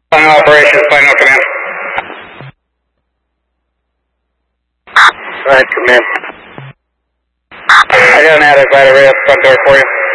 Final operations, final command. Go ahead, command. I got an added battery up front door for you.